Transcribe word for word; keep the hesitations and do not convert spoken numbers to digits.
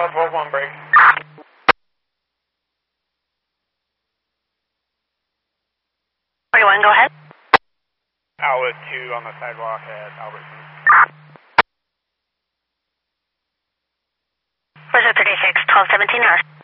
twelve one break. forty-one, go ahead. Outlet two on the sidewalk at Albertson. Where's it thirty-six, twelve seventeen hours?